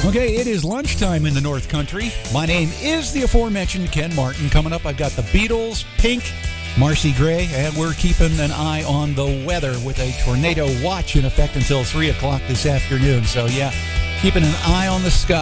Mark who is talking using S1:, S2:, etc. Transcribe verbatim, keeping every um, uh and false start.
S1: Okay, it is lunchtime in the North Country. My name is the aforementioned Ken Martin. Coming up, I've got the Beatles, Pink, Marcy Gray, and we're keeping an eye on the weather with a tornado watch in effect until three o'clock this afternoon. So, yeah, keeping an eye on the sky.